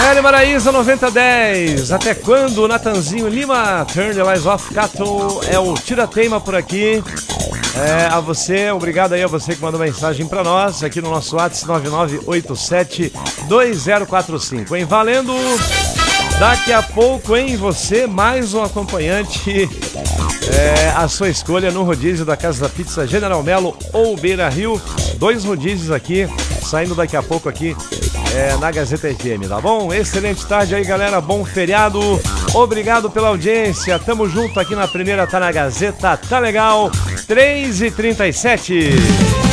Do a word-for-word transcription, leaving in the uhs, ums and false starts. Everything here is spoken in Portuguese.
L Maraíza noventa dez. Até quando, Natanzinho Lima? Turn the Lights Off, Cato. É o Tira-Teima por aqui. É, a você, obrigado aí a você que mandou mensagem pra nós aqui no nosso WhatsApp nove nove oito sete dois zero quatro cinco. Hein? Valendo daqui a pouco, hein? Você, mais um acompanhante. É, a sua escolha no rodízio da Casa da Pizza General Melo ou Beira Rio. Dois rodízios aqui, saindo daqui a pouco aqui é, na Gazeta F M, tá bom? Excelente tarde aí, galera. Bom feriado. Obrigado pela audiência. Tamo junto aqui na primeira, tá na Gazeta, tá legal. três e trinta e sete.